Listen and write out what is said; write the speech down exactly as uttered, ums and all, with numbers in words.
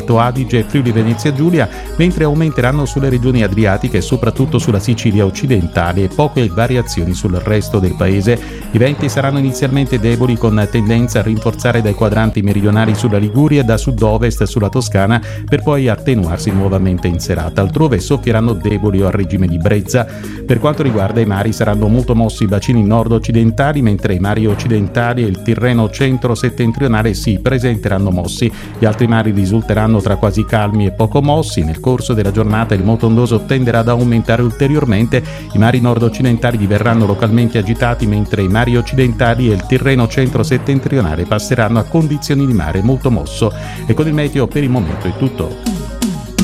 Alto Adige e Friuli Venezia Giulia, mentre aumenteranno sulle regioni adriatiche e soprattutto sulla Sicilia occidentale e poche variazioni sul resto del paese. I venti saranno inizialmente deboli con tendenza a rinforzare dai quadranti meridionali sulla Liguria e da sud-ovest sulla Toscana per poi attenuarsi nuovamente in serata. Altrove soffieranno deboli o a regime di brezza. Per quanto riguarda i mari saranno molto mossi i bacini nord-occidentali, mentre i mari occidentali e il Tirreno centro-settentrionale si presenteranno mossi. Gli altri mari risulteranno tra quasi calmi e poco mossi. Nel corso della giornata il moto ondoso tenderà ad aumentare ulteriormente. I mari nord-occidentali diverranno localmente agitati, mentre i mari occidentali e il Tirreno centro-settentrionale passeranno a condizioni di mare molto mosso. E con il meteo per il momento è tutto.